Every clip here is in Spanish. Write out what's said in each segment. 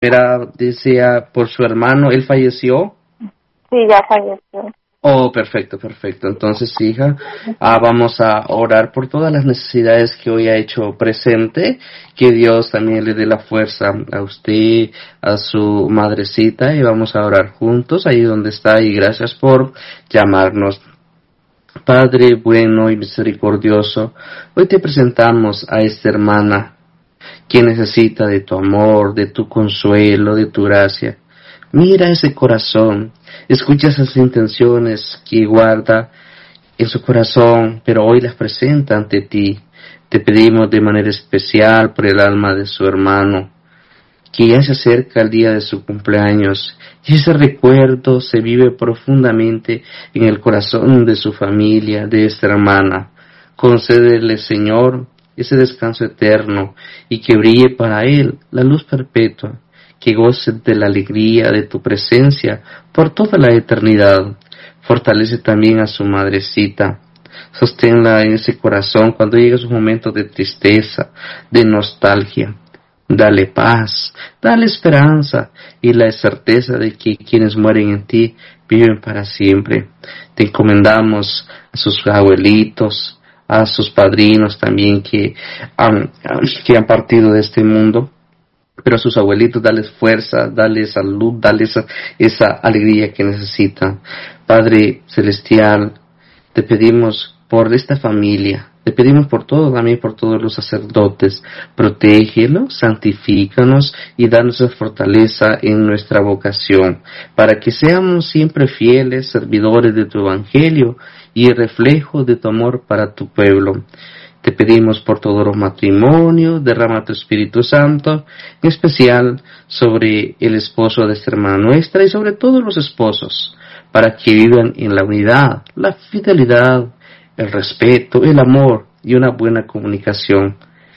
Era, decía, por su hermano, ¿él falleció? Sí, ya falleció. Oh, perfecto, perfecto. Entonces, hija, vamos a orar por todas las necesidades que hoy ha hecho presente. Que Dios también le dé la fuerza a usted, a su madrecita, y vamos a orar juntos ahí donde está. Y gracias por llamarnos. Padre bueno y misericordioso, hoy te presentamos a esta hermana que necesita de tu amor, de tu consuelo, de tu gracia. Mira ese corazón, escucha esas intenciones que guarda en su corazón, pero hoy las presenta ante ti. Te pedimos de manera especial por el alma de su hermano, que ya se acerca el día de su cumpleaños, y ese recuerdo se vive profundamente en el corazón de su familia, de esta hermana. Concédele, Señor, ese descanso eterno, y que brille para él la luz perpetua, que goce de la alegría de tu presencia por toda la eternidad. Fortalece también a su madrecita. Sosténla en ese corazón cuando llegue su momento de tristeza, de nostalgia. Dale paz, dale esperanza y la certeza de que quienes mueren en ti viven para siempre. Te encomendamos a sus abuelitos, a sus padrinos también que han partido de este mundo, pero a sus abuelitos dales fuerza, dale salud, dale esa alegría que necesitan. Padre Celestial, te pedimos por esta familia, te pedimos por todo, también por todos los sacerdotes. Protégelos, santifícanos y danos esa fortaleza en nuestra vocación, para que seamos siempre fieles servidores de tu evangelio y reflejo de tu amor para tu pueblo. Te pedimos por todos los matrimonios, derrama tu Espíritu Santo, en especial sobre el esposo de esta hermana nuestra y sobre todos los esposos, para que vivan en la unidad, la fidelidad, el respeto, el amor y una buena comunicación.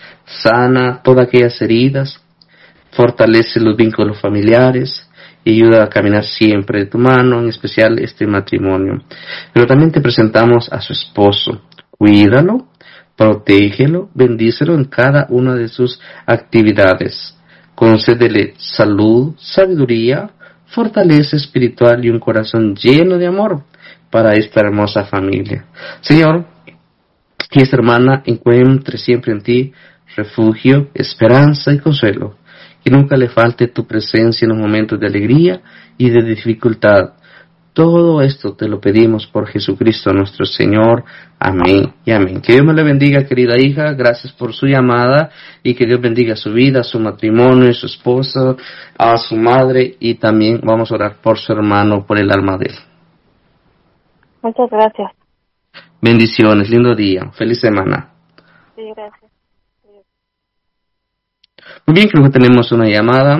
Sana todas aquellas heridas, fortalece los vínculos familiares y ayuda a caminar siempre de tu mano, en especial este matrimonio. Pero también te presentamos a su esposo. Cuídalo, protégelo, bendícelo en cada una de sus actividades. Concédele salud, sabiduría, fortaleza espiritual y un corazón lleno de amor para esta hermosa familia. Señor, que esta hermana encuentre siempre en ti refugio, esperanza y consuelo. Que nunca le falte tu presencia en los momentos de alegría y de dificultad. Todo esto te lo pedimos por Jesucristo nuestro Señor. Amén y amén. Que Dios me le bendiga, querida hija. Gracias por su llamada y que Dios bendiga su vida, su matrimonio, su esposa, a su madre, y también vamos a orar por su hermano, por el alma de él. Muchas gracias. Bendiciones, lindo día, feliz semana. Sí, gracias. Muy bien, creo que tenemos una llamada.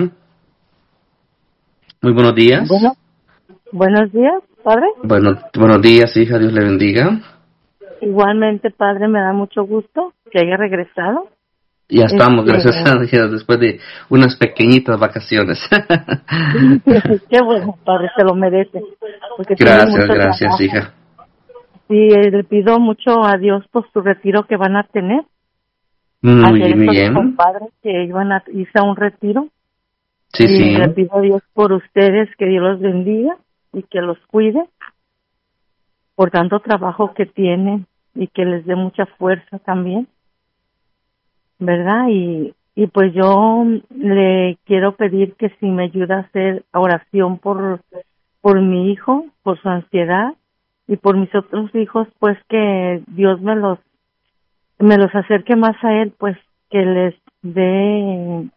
Muy buenos días. Bueno, buenos días, padre. Buenos días, hija, Dios le bendiga. Igualmente, padre, me da mucho gusto que haya regresado. Ya estamos, gracias a Dios, después de unas pequeñitas vacaciones. Qué bueno, padre, se lo merece. Gracias, hija. Sí, le pido mucho a Dios por su retiro que van a tener. Muy bien. Compadres que iban a irse a un retiro. Sí, y sí. Le pido a Dios por ustedes, que Dios los bendiga y que los cuide por tanto trabajo que tienen y que les dé mucha fuerza también, ¿verdad? Y pues yo le quiero pedir que si me ayuda a hacer oración por mi hijo, por su ansiedad, y por mis otros hijos, pues que Dios me los acerque más a él, pues que les dé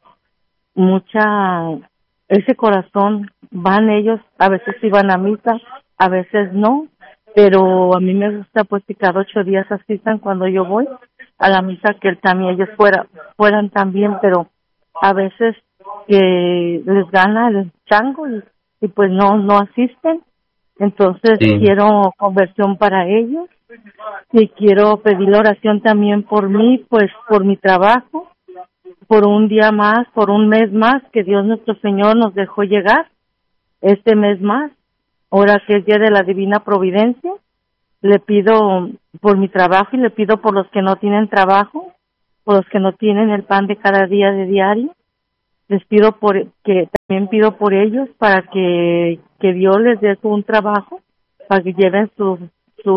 ese corazón. Van ellos, a veces sí van a misa, a veces no, pero a mí me gusta pues que cada 8 días asistan cuando yo voy a la misa, que él también, ellos fueran también, pero a veces que les gana el chango y pues no asisten. Entonces Sí. Quiero conversión para ellos y quiero pedir la oración también por mí, pues por mi trabajo, por un día más, por un mes más que Dios nuestro Señor nos dejó llegar, este mes más, ahora que es día de la Divina Providencia. Le pido por mi trabajo y le pido por los que no tienen trabajo, por los que no tienen el pan de cada día de diario, les pido también pido por ellos para que Dios les dé un trabajo, para que lleven su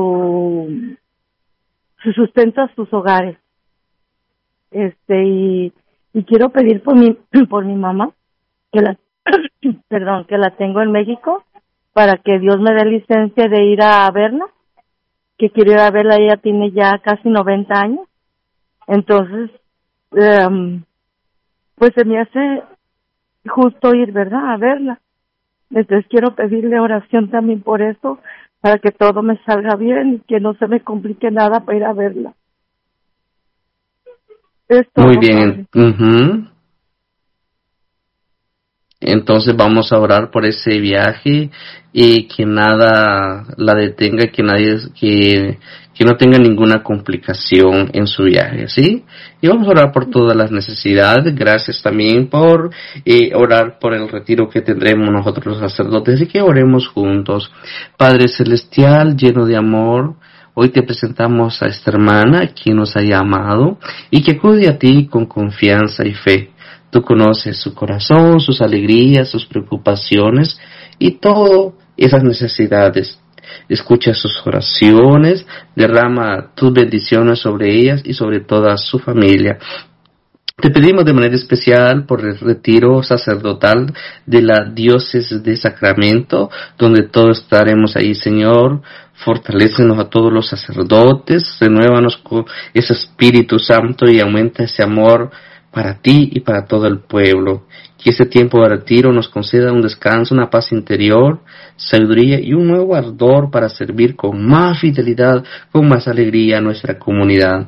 sustento a sus hogares. Y quiero pedir por mi mamá, que la que la tengo en México, para que Dios me dé licencia de ir a verla, que quiero ir a verla. Ella tiene ya casi 90 años, entonces pues se me hace justo ir, ¿verdad?, a verla. Entonces quiero pedirle oración también por eso, para que todo me salga bien y que no se me complique nada para ir a verla. Es todo, muy bien. Entonces vamos a orar por ese viaje y que nada la detenga, que no tenga ninguna complicación en su viaje, ¿sí? Y vamos a orar por todas las necesidades. Gracias también por orar por el retiro que tendremos nosotros los sacerdotes, y que oremos juntos. Padre Celestial, lleno de amor, hoy te presentamos a esta hermana, quien nos ha llamado y que acude a ti con confianza y fe. Tú conoces su corazón, sus alegrías, sus preocupaciones y todas esas necesidades. Escucha sus oraciones, derrama tus bendiciones sobre ellas y sobre toda su familia. Te pedimos de manera especial por el retiro sacerdotal de la diócesis de Sacramento, donde todos estaremos ahí, Señor. Fortalécenos a todos los sacerdotes, renuévanos con ese Espíritu Santo y aumenta ese amor para ti y para todo el pueblo. Que ese tiempo de retiro nos conceda un descanso, una paz interior, sabiduría y un nuevo ardor para servir con más fidelidad, con más alegría a nuestra comunidad.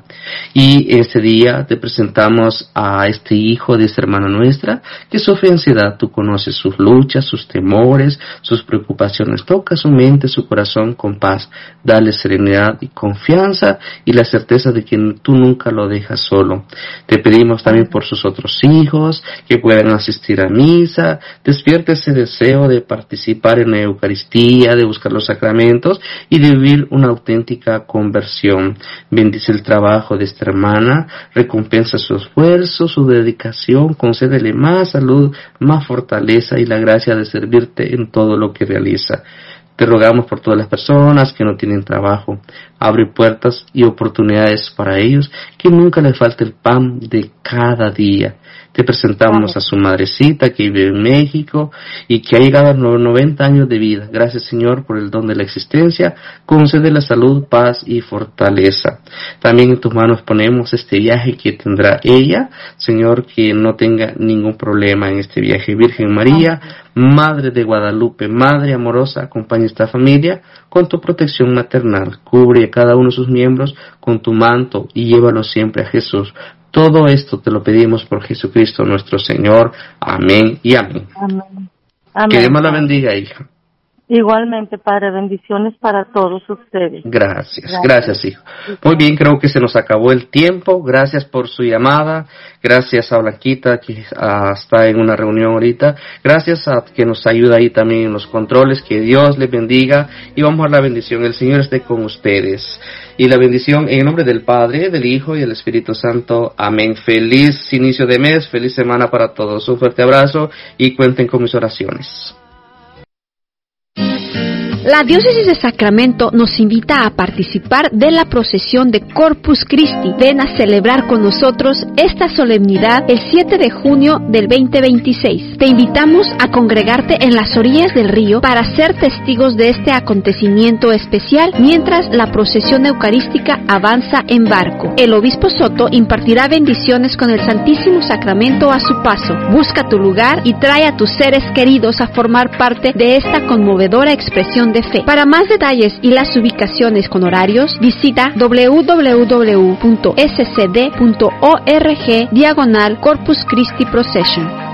Y ese día te presentamos a este hijo de esta hermana nuestra, que sufre ansiedad. Tú conoces sus luchas, sus temores, sus preocupaciones. Toca su mente, su corazón con paz. Dale serenidad y confianza y la certeza de que tú nunca lo dejas solo. Te pedimos también por sus otros hijos, que puedan asistir a misa. Despierta ese deseo de participar en la Eucaristía, de buscar los sacramentos y de vivir una auténtica conversión. Bendice el trabajo de esta hermana, recompensa su esfuerzo, su dedicación, concédele más salud, más fortaleza y la gracia de servirte en todo lo que realiza. Te rogamos por todas las personas que no tienen trabajo. Abre puertas y oportunidades para ellos, que nunca les falte el pan de cada día. Te presentamos a su madrecita que vive en México y que ha llegado a los 90 años de vida. Gracias, Señor, por el don de la existencia. Concede la salud, paz y fortaleza. También en tus manos ponemos este viaje que tendrá ella. Señor, que no tenga ningún problema en este viaje. Virgen María, Madre de Guadalupe, Madre amorosa, acompaña a esta familia con tu protección maternal. Cubre a cada uno de sus miembros con tu manto y llévalos siempre a Jesús. Todo esto te lo pedimos por Jesucristo nuestro Señor. Amén y amén. Amén. Que Dios la bendiga, hija. Igualmente, Padre, bendiciones para todos ustedes. Gracias, hijo. Muy bien, creo que se nos acabó el tiempo. Gracias por su llamada. Gracias a Blanquita, que está en una reunión ahorita. Gracias a que nos ayuda ahí también en los controles. Que Dios les bendiga. Y vamos a la bendición. El Señor esté con ustedes. Y la bendición en el nombre del Padre, del Hijo y del Espíritu Santo. Amén. Feliz inicio de mes, feliz semana para todos. Un fuerte abrazo y cuenten con mis oraciones. La Diócesis de Sacramento nos invita a participar de la procesión de Corpus Christi. Ven a celebrar con nosotros esta solemnidad el 7 de junio del 2026. Te invitamos a congregarte en las orillas del río para ser testigos de este acontecimiento especial mientras la procesión eucarística avanza en barco. El obispo Soto impartirá bendiciones con el Santísimo Sacramento a su paso. Busca tu lugar y trae a tus seres queridos a formar parte de esta conmovedora expresión de fe. Para más detalles y las ubicaciones con horarios, visita www.scd.org/Corpus Christi Procession.